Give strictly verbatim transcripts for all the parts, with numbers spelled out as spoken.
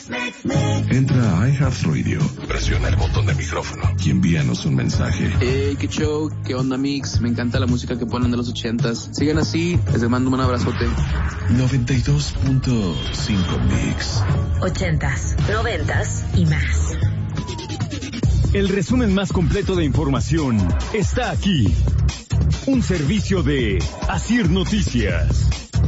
Entra a iHeartRadio, presiona el botón de micrófono y envíanos un mensaje. Hey, qué show, qué onda mix, me encanta la música que ponen de los ochentas. Sigan así, les mando un abrazote. noventa y dos punto cinco Mix. Ochentas, noventas y más. El resumen más completo de información está aquí. Un servicio de Asir Noticias.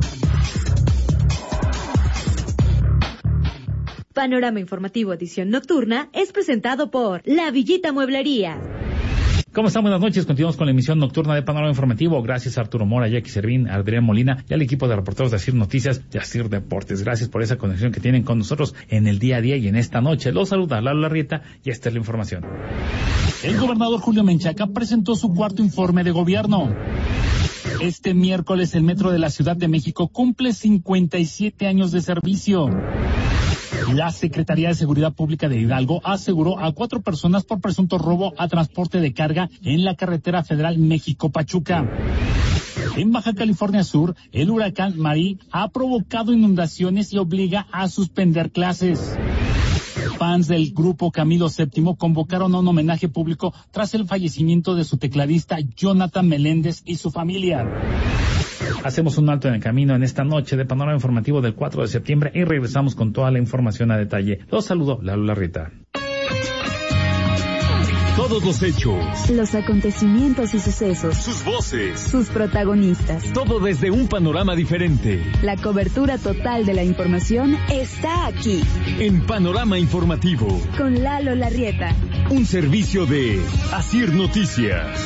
Panorama Informativo edición nocturna es presentado por La Villita Mueblería. ¿Cómo están? Buenas noches. Continuamos con la emisión nocturna de Panorama Informativo. Gracias a Arturo Mora, Jackie Servín, Adrián Molina y al equipo de reporteros de Asir Noticias y Asir Deportes. Gracias por esa conexión que tienen con nosotros en el día a día y en esta noche. Los saluda Lalo Larrieta y esta es la información. El gobernador Julio Menchaca presentó su cuarto informe de gobierno. Este miércoles el Metro de la Ciudad de México cumple cincuenta y siete años de servicio. La Secretaría de Seguridad Pública de Hidalgo aseguró a cuatro personas por presunto robo a transporte de carga en la carretera federal México-Pachuca. En Baja California Sur, el huracán Marí ha provocado inundaciones y obliga a suspender clases. Fans del grupo Camilo séptimo convocaron a un homenaje público tras el fallecimiento de su tecladista Jonathan Meléndez y su familia. Hacemos un alto en el camino en esta noche de Panorama Informativo del cuatro de septiembre y regresamos con toda la información a detalle. Los saludo, Lalo Larrieta. Todos los hechos, los acontecimientos y sucesos, sus voces, sus protagonistas. Todo desde un panorama diferente. La cobertura total de la información está aquí. En Panorama Informativo. Con Lalo Larrieta. Un servicio de Asir Noticias.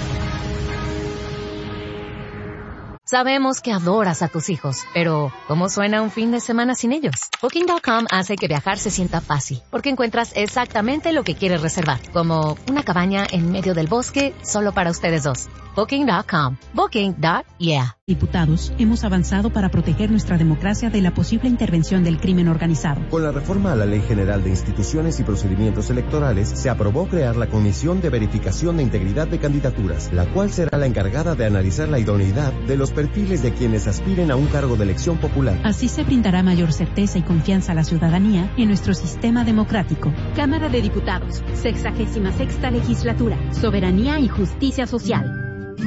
Sabemos que adoras a tus hijos, pero ¿cómo suena un fin de semana sin ellos? Booking punto com hace que viajar se sienta fácil, porque encuentras exactamente lo que quieres reservar, como una cabaña en medio del bosque solo para ustedes dos. Booking punto com. Booking punto yeah. Diputados, hemos avanzado para proteger nuestra democracia de la posible intervención del crimen organizado. Con la reforma a la Ley General de Instituciones y Procedimientos Electorales, se aprobó crear la Comisión de Verificación de Integridad de Candidaturas, la cual será la encargada de analizar la idoneidad de los perfiles de quienes aspiren a un cargo de elección popular. Así se brindará mayor certeza y confianza a la ciudadanía en nuestro sistema democrático. Cámara de Diputados, sexagésima sexta legislatura, soberanía y justicia social.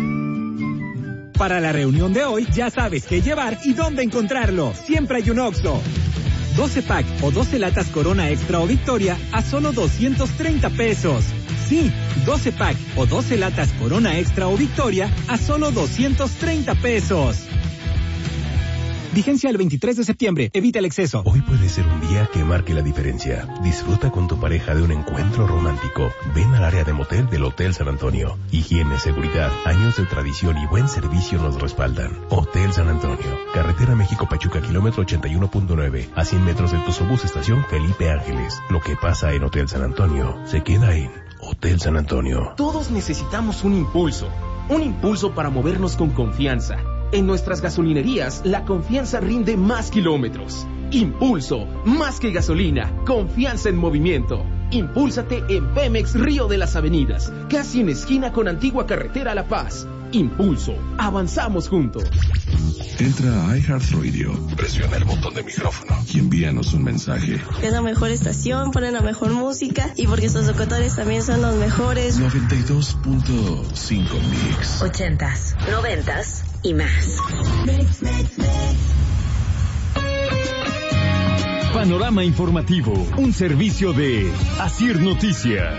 Para la reunión de hoy, ya sabes qué llevar y dónde encontrarlo. Siempre hay un Oxxo. doce pack o doce latas Corona Extra o Victoria a solo doscientos treinta pesos. Sí, doce pack o doce latas Corona Extra o Victoria a solo doscientos treinta pesos. Vigencia el veintitrés de septiembre. Evita el exceso. Hoy puede ser un día que marque la diferencia. Disfruta con tu pareja de un encuentro romántico. Ven al área de motel del Hotel San Antonio. Higiene, seguridad, años de tradición y buen servicio nos respaldan. Hotel San Antonio. Carretera México-Pachuca, kilómetro ochenta y uno punto nueve. A cien metros del Tuzobús, estación Felipe Ángeles. Lo que pasa en Hotel San Antonio se queda en Hotel San Antonio. Todos necesitamos un impulso. Un impulso para movernos con confianza. En nuestras gasolinerías, la confianza rinde más kilómetros. Impulso, más que gasolina, confianza en movimiento. Impúlsate en Pemex Río de las Avenidas, casi en esquina con Antigua Carretera La Paz. Impulso, avanzamos juntos. Entra a iHeartRadio, presiona el botón de micrófono y envíanos un mensaje. Es la mejor estación, ponen la mejor música y porque sus locutores también son los mejores. noventa y dos punto cinco Mix. Ochentas, noventas y más. Mix, mix, mix. Panorama Informativo, un servicio de Asir Noticias.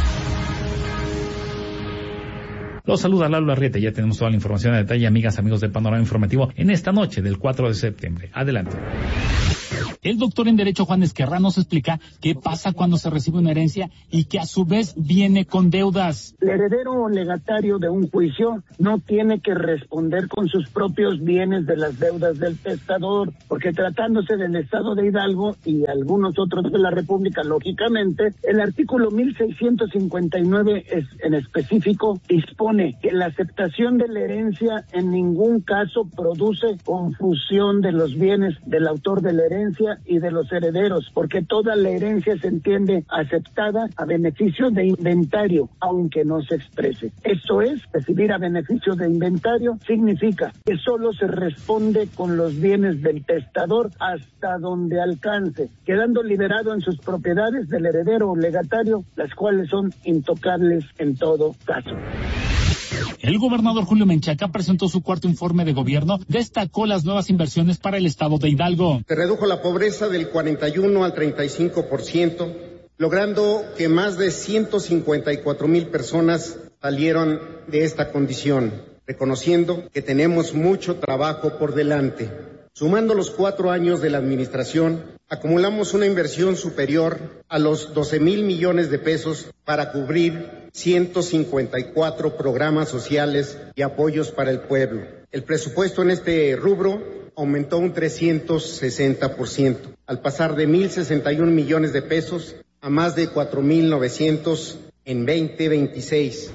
Los saluda Lalo Larrieta. Ya tenemos toda la información a detalle, amigas, amigos de Panorama Informativo, en esta noche del cuatro de septiembre. Adelante. El doctor en Derecho Juan Esquerra nos explica qué pasa cuando se recibe una herencia y que a su vez viene con deudas. El heredero o legatario de un juicio no tiene que responder con sus propios bienes de las deudas del testador, porque tratándose del Estado de Hidalgo y algunos otros de la República, lógicamente, el artículo mil seiscientos cincuenta y nueve es, en específico dispone que la aceptación de la herencia en ningún caso produce confusión de los bienes del autor de la herencia herencia y de los herederos, porque toda la herencia se entiende aceptada a beneficio de inventario, aunque no se exprese. Esto es, recibir a beneficio de inventario significa que solo se responde con los bienes del testador hasta donde alcance, quedando liberado en sus propiedades del heredero o legatario, las cuales son intocables en todo caso. El gobernador Julio Menchaca presentó su cuarto informe de gobierno, destacó las nuevas inversiones para el estado de Hidalgo. Se redujo la pobreza del cuarenta y uno al treinta y cinco por ciento, logrando que más de ciento cincuenta y cuatro mil personas salieron de esta condición, reconociendo que tenemos mucho trabajo por delante. Sumando los cuatro años de la administración, acumulamos una inversión superior a los doce mil millones de pesos para cubrir ciento cincuenta y cuatro programas sociales y apoyos para el pueblo. El presupuesto en este rubro aumentó un trescientos sesenta por ciento, al pasar de mil sesenta y un millones de pesos a más de cuatro mil novecientos en veinte veintiséis.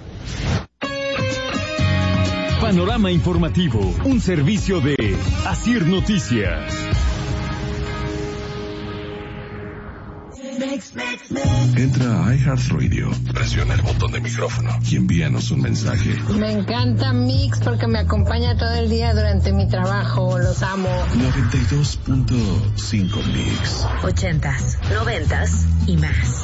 Panorama informativo, un servicio de Asir Noticias. Entra a iHeartRadio, presiona el botón de micrófono y envíanos un mensaje. Me encanta Mix porque me acompaña todo el día durante mi trabajo, los amo. noventa y dos punto cinco Mix. Ochentas, noventas y más.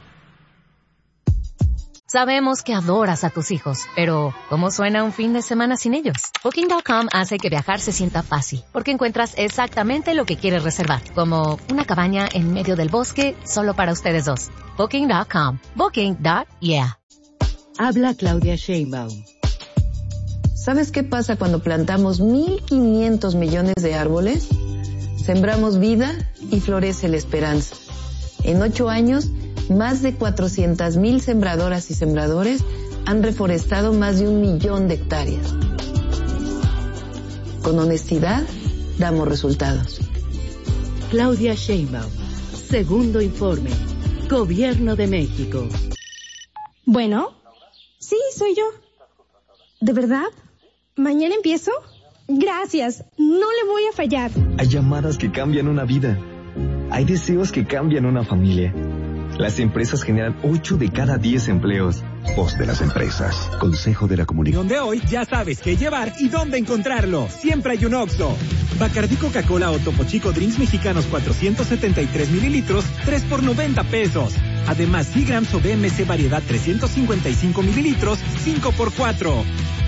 Sabemos que adoras a tus hijos, pero ¿cómo suena un fin de semana sin ellos? Booking punto com hace que viajar se sienta fácil, porque encuentras exactamente lo que quieres reservar, como una cabaña en medio del bosque solo para ustedes dos. Booking punto com. Booking. Yeah. Habla Claudia Sheinbaum. ¿Sabes qué pasa cuando plantamos mil quinientos millones de árboles? Sembramos vida y florece la esperanza. En ocho años, más de cuatrocientas mil sembradoras y sembradores han reforestado más de un millón de hectáreas. Con honestidad, damos resultados. Claudia Sheinbaum, segundo informe, Gobierno de México. Bueno, sí, soy yo. ¿De verdad? ¿Mañana empiezo? Gracias, no le voy a fallar. Hay llamadas que cambian una vida. Hay deseos que cambian una familia. Las empresas generan ocho de cada diez empleos. Voz de las empresas. Consejo de la Comunicación. Donde hoy ya sabes qué llevar y dónde encontrarlo. Siempre hay un Oxxo. Bacardí Coca-Cola o Topo Chico Drinks Mexicanos cuatrocientos setenta y tres mililitros, tres por noventa pesos. Además, Seagrams o B M C Variedad trescientos cincuenta y cinco mililitros, cinco por cuatro.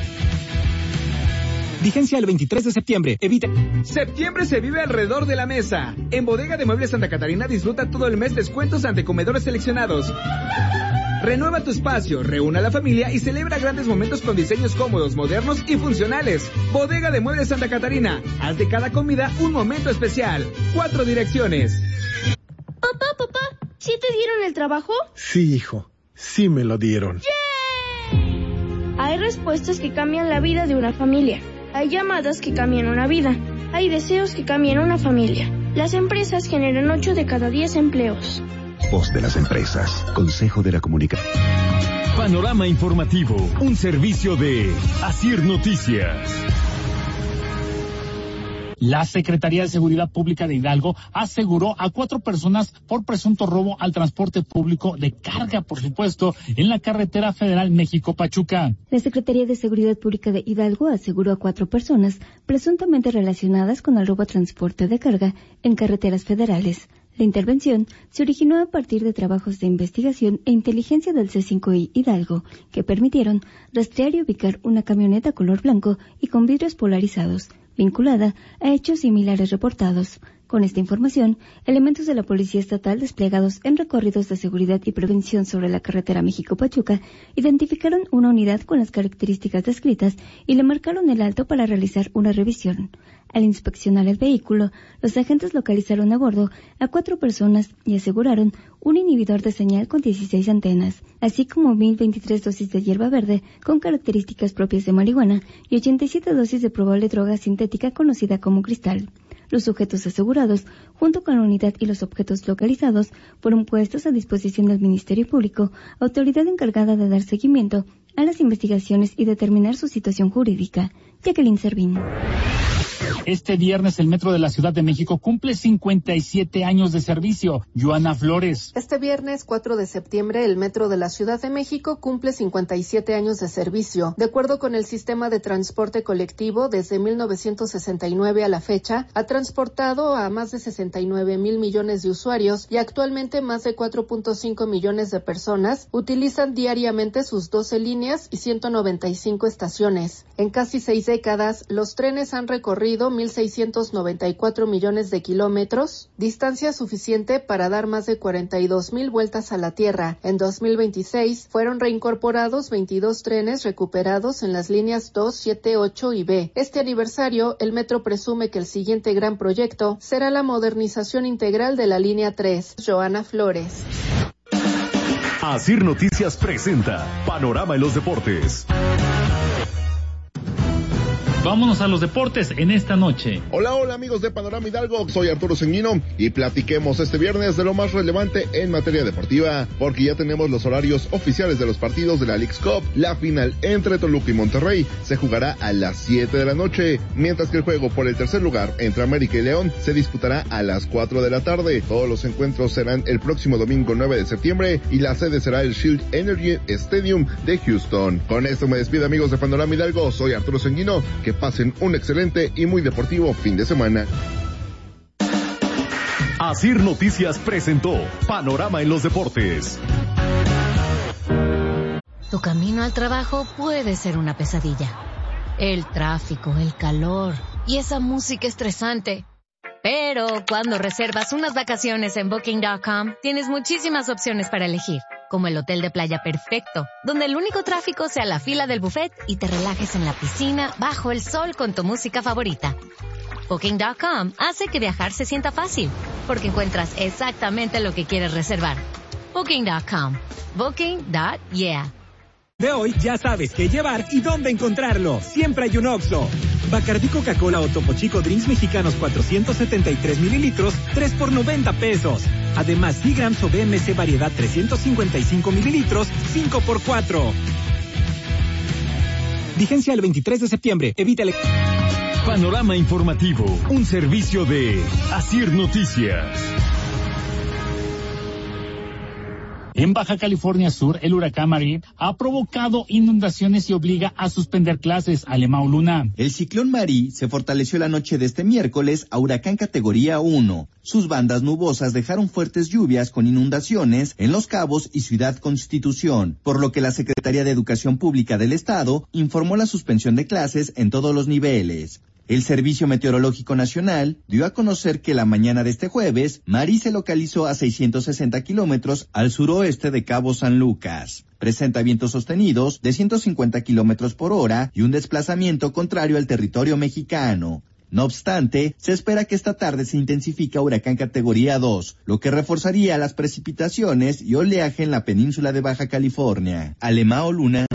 Vigencia el veintitrés de septiembre. Evite. Septiembre se vive alrededor de la mesa. En Bodega de Muebles Santa Catarina disfruta todo el mes descuentos ante comedores seleccionados. Renueva tu espacio, reúne a la familia y celebra grandes momentos con diseños cómodos, modernos y funcionales. Bodega de Muebles Santa Catarina. Haz de cada comida un momento especial. Cuatro direcciones. Papá, papá, ¿sí te dieron el trabajo? Sí, hijo. Sí me lo dieron. ¡Yeah! Hay respuestas que cambian la vida de una familia. Hay llamadas que cambian una vida. Hay deseos que cambian una familia. Las empresas generan ocho de cada diez empleos. Voz de las empresas. Consejo de la Comunicación. Panorama informativo. Un servicio de Asir Noticias. La Secretaría de Seguridad Pública de Hidalgo aseguró a cuatro personas por presunto robo al transporte público de carga, por supuesto, en la carretera federal México-Pachuca. La Secretaría de Seguridad Pública de Hidalgo aseguró a cuatro personas presuntamente relacionadas con el robo a transporte de carga en carreteras federales. La intervención se originó a partir de trabajos de investigación e inteligencia del C cinco I Hidalgo, que permitieron rastrear y ubicar una camioneta color blanco y con vidrios polarizados, vinculada a hechos similares reportados. Con esta información, elementos de la Policía Estatal desplegados en recorridos de seguridad y prevención sobre la carretera México-Pachuca identificaron una unidad con las características descritas y le marcaron el alto para realizar una revisión. Al inspeccionar el vehículo, los agentes localizaron a bordo a cuatro personas y aseguraron un inhibidor de señal con dieciséis antenas, así como mil veintitrés dosis de hierba verde con características propias de marihuana y ochenta y siete dosis de probable droga sintética conocida como cristal. Los sujetos asegurados, junto con la unidad y los objetos localizados, fueron puestos a disposición del Ministerio Público, autoridad encargada de dar seguimiento a las investigaciones y determinar su situación jurídica. Jacqueline Servín. Este viernes el Metro de la Ciudad de México cumple cincuenta y siete años de servicio. Joana Flores. Este viernes cuatro de septiembre el Metro de la Ciudad de México cumple cincuenta y siete años de servicio. De acuerdo con el sistema de transporte colectivo, desde mil novecientos sesenta y nueve a la fecha, ha transportado a más de sesenta y nueve mil millones de usuarios y actualmente más de cuatro punto cinco millones de personas utilizan diariamente sus doce líneas y ciento noventa y cinco estaciones. En casi seis décadas, los trenes han recorrido mil seiscientos noventa y cuatro millones de kilómetros, distancia suficiente para dar más de cuarenta y dos mil vueltas a la Tierra. En dos mil veintiséis fueron reincorporados veintidós trenes recuperados en las líneas dos, siete, ocho y B. Este aniversario, el Metro presume que el siguiente gran proyecto será la modernización integral de la línea tres. Joana Flores. Asir Noticias presenta Panorama en los Deportes. Vámonos a los deportes en esta noche. Hola, hola amigos de Panorama Hidalgo, soy Arturo Sanguino y platiquemos este viernes de lo más relevante en materia deportiva, porque ya tenemos los horarios oficiales de los partidos de la Leagues Cup. La final entre Toluca y Monterrey se jugará a las siete de la noche, mientras que el juego por el tercer lugar entre América y León se disputará a las cuatro de la tarde. Todos los encuentros serán el próximo domingo nueve de septiembre y la sede será el Shield Energy Stadium de Houston. Con esto me despido amigos de Panorama Hidalgo, soy Arturo Sanguino, que pasen un excelente y muy deportivo fin de semana. Asir Noticias presentó Panorama en los Deportes. Tu camino al trabajo puede ser una pesadilla. El tráfico, el calor y esa música estresante. Pero cuando reservas unas vacaciones en Booking punto com, tienes muchísimas opciones para elegir, como el hotel de playa perfecto, donde el único tráfico sea la fila del buffet y te relajes en la piscina bajo el sol con tu música favorita. Booking punto com hace que viajar se sienta fácil, porque encuentras exactamente lo que quieres reservar. Booking punto com. Booking punto yeah. De hoy ya sabes qué llevar y dónde encontrarlo. Siempre hay un Oxxo. Bacardí, Coca-Cola o Topo Chico Drinks Mexicanos cuatrocientos setenta y tres mililitros, tres por noventa pesos. Además, Seagrams o B M C Variedad trescientos cincuenta y cinco mililitros, cinco por cuatro. Vigencia el veintitrés de septiembre. Evítale. Panorama informativo, un servicio de Asir Noticias. En Baja California Sur, el huracán Marie ha provocado inundaciones y obliga a suspender clases. Alemão Luna. El ciclón Marie se fortaleció la noche de este miércoles a huracán categoría uno. Sus bandas nubosas dejaron fuertes lluvias con inundaciones en Los Cabos y Ciudad Constitución, por lo que la Secretaría de Educación Pública del Estado informó la suspensión de clases en todos los niveles. El Servicio Meteorológico Nacional dio a conocer que la mañana de este jueves, Marie se localizó a seiscientos sesenta kilómetros al suroeste de Cabo San Lucas. Presenta vientos sostenidos de ciento cincuenta kilómetros por hora y un desplazamiento contrario al territorio mexicano. No obstante, se espera que esta tarde se intensifique a huracán categoría dos, lo que reforzaría las precipitaciones y oleaje en la península de Baja California. Alemão Luna.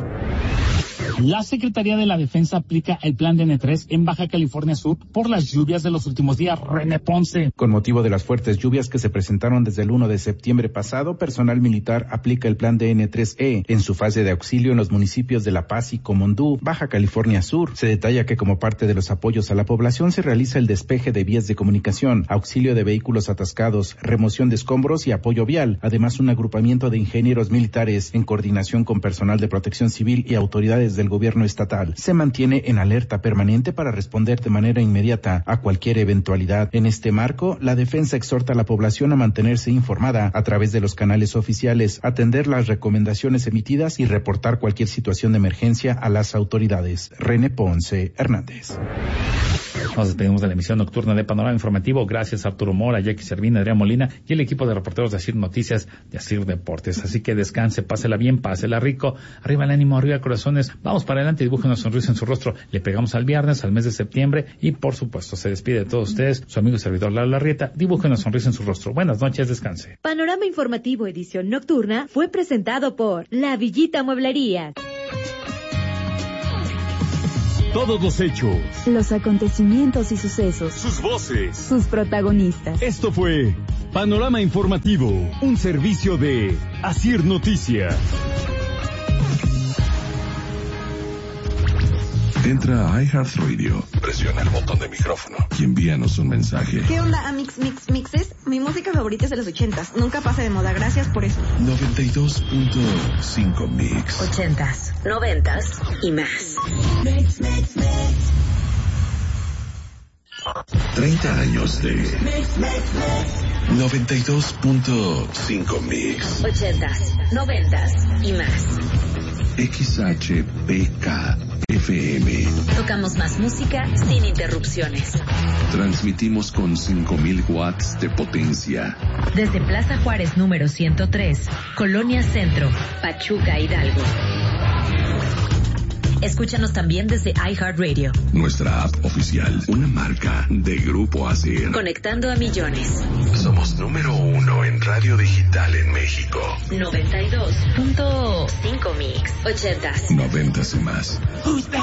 La Secretaría de la Defensa aplica el plan de N tres en Baja California Sur por las lluvias de los últimos días. René Ponce. Con motivo de las fuertes lluvias que se presentaron desde el uno de septiembre pasado, personal militar aplica el plan de N tres E en su fase de auxilio en los municipios de La Paz y Comondú, Baja California Sur. Se detalla que como parte de los apoyos a la población se realiza el despeje de vías de comunicación, auxilio de vehículos atascados, remoción de escombros y apoyo vial. Además, un agrupamiento de ingenieros militares en coordinación con personal de protección civil y autoridades del gobierno estatal se mantiene en alerta permanente para responder de manera inmediata a cualquier eventualidad. En este marco, la defensa exhorta a la población a mantenerse informada a través de los canales oficiales, atender las recomendaciones emitidas y reportar cualquier situación de emergencia a las autoridades. René Ponce Hernández. Nos despedimos de la emisión nocturna de Panorama Informativo. Gracias a Arturo Mora, Jackie Servín, Adrián Molina y el equipo de reporteros de Asir Noticias, de Asir Deportes. Así que descanse, pásela bien, pásela rico. Arriba el ánimo, arriba corazones. Vamos para adelante, dibujen una sonrisa en su rostro. Le pegamos al viernes, al mes de septiembre y por supuesto se despide de todos ustedes su amigo y servidor Lalo Larrieta. Dibujen una sonrisa en su rostro. Buenas noches, descanse. Panorama Informativo edición nocturna fue presentado por La Villita Mueblería. Todos los hechos, los acontecimientos y sucesos, sus voces, sus protagonistas. Esto fue Panorama Informativo, un servicio de Asir Noticias. Entra a iHeartRadio, presiona el botón de micrófono y envíanos un mensaje. ¿Qué onda, Amix Mix Mixes? Mi música favorita es de los ochentas. Nunca pasa de moda. Gracias por eso. noventa y dos punto cinco Mix. Ochentas, noventas y más. Mix, mix, mix. treinta años de Mix, Mix, Mix. noventa y dos punto cinco Mix. Ochentas, noventas y más. X H P K F M. Tocamos más música sin interrupciones. Transmitimos con cinco mil watts de potencia. Desde Plaza Juárez número ciento tres, Colonia Centro, Pachuca, Hidalgo. Escúchanos también desde iHeartRadio. Nuestra app oficial, una marca de Grupo ASIR. Conectando a millones. Somos número uno en radio digital en México. noventa y dos punto cinco Mix. Ochentas. Noventas y más.